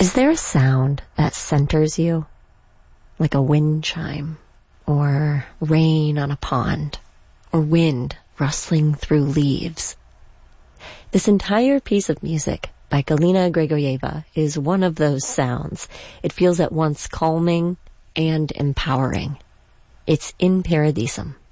Is there a sound that centers you? Like a wind chime, or rain on a pond, or wind rustling through leaves? This entire piece of music by Galina Grigorieva is one of those sounds. It feels at once calming and empowering. It's In Paradisum.